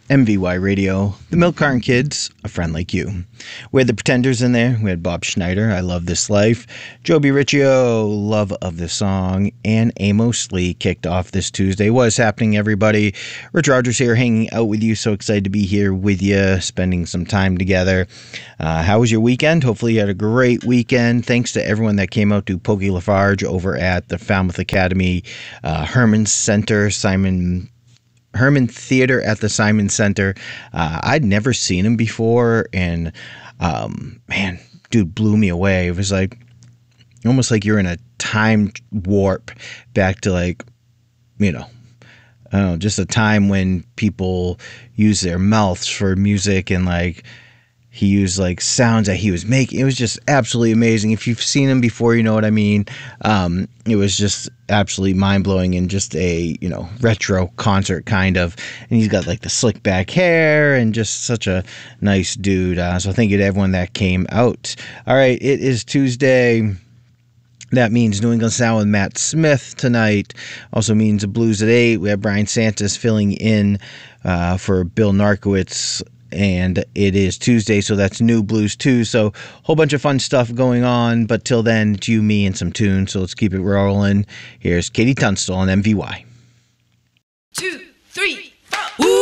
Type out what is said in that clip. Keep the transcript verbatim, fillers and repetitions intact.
M V Y Radio, the Milk Carton Kids, a friend like you. We had the Pretenders in there. We had Bob Schneider, I Love This Life. Joby Riccio, Love of the Song. And Amos Lee kicked off this Tuesday. What is happening, everybody? Rich Rogers here, hanging out with you. So excited to be here with you, spending some time together. Uh, how was your weekend? Hopefully you had a great weekend. Thanks to everyone that came out to Pokey Lafarge over at the Falmouth Academy, uh, Herman Center, Simon Herman Theater at the Simon Center. Uh, I'd never seen him before, and um, man, dude blew me away. It was like almost like you're in a time warp back to, like, you know, I don't know, just a time when people use their mouths for music, and like he used like sounds that he was making. It was just absolutely amazing. If you've seen him before, you know what I mean. Um, it was just absolutely mind-blowing, and just a, you know, retro concert kind of. And he's got like the slick back hair, and just such a nice dude. Uh, so thank you to everyone that came out. All right, it is Tuesday. That means New England Sound with Matt Smith tonight. Also means the Blues at eight. We have Brian Santos filling in uh, for Bill Narkowitz. And it is Tuesday, so that's New Blues two. So a whole bunch of fun stuff going on. But till then, it's you, me, and some tunes. So let's keep it rolling. Here's Katie Tunstall on M V Y. Two, three.